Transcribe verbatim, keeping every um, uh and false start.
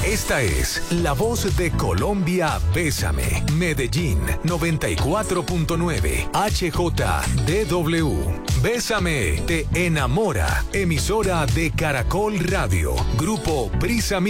Esta es la voz de Colombia. Bésame. Medellín noventa y cuatro punto nueve H J D W. Bésame te enamora. Emisora de Caracol Radio. Grupo Brisa